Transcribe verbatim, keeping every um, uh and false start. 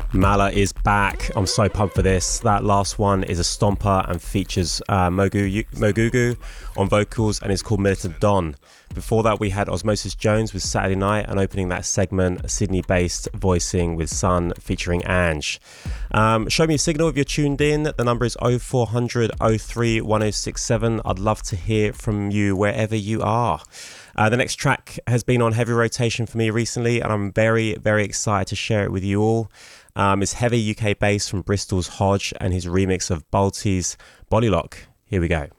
Mala is back. I'm so pumped for this. That last one is a stomper and features uh, Mogu, Mogugu on vocals and is called Militant Don. Before that, we had Osmosis Jones with Saturday Night, and opening that segment, a Sydney-based voicing with Sun featuring Ange. Um, show me a signal if you're tuned in. The number is oh four hundred, oh three, one oh six seven. I'd love to hear from you wherever you are. Uh, the next track has been on heavy rotation for me recently, and I'm very, very excited to share it with you all. Um, it's heavy U K bass from Bristol's Hodge and his remix of Balti's Bodylock. Here we go.